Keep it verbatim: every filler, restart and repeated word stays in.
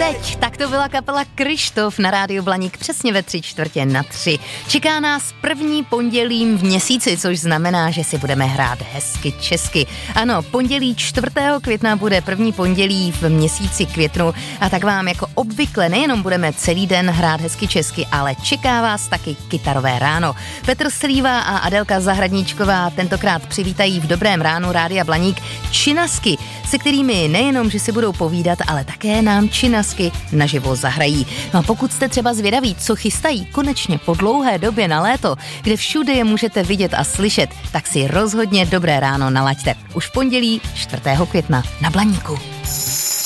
teď, tak to byla kapela Kryštof na rádiu Blaník přesně ve tři čtvrtě na tři. Čeká nás první pondělím v měsíci, což znamená, že si budeme hrát hezky česky. Ano, pondělí čtvrtého května bude první pondělí v měsíci květnu a tak vám jako obvykle nejenom budeme celý den hrát hezky česky, ale čeká vás taky kytarové ráno. Petr Slíva a Adelka Zahradníčková tentokrát přivítají v dobrém ránu rádia Blaník činasky, se kterými nejenom, že si budou povídat, ale také nám činasky naživo zahrají. No a pokud jste třeba zvědaví, co chystají konečně po dlouhé době na léto, kde všude je můžete vidět a slyšet, tak si rozhodně dobré ráno nalaďte. Už v pondělí čtvrtého května na Blaníku.